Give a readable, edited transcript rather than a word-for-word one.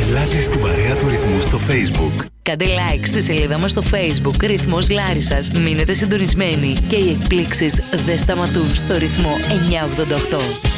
Ελάτε στην παρέα του Ρυθμού στο Facebook. Κάντε like στη σελίδα μας στο Facebook Ρυθμός Λάρισσας. Μείνετε συντονισμένοι και οι εκπλήξεις δεν σταματούν στο Ρυθμό 988.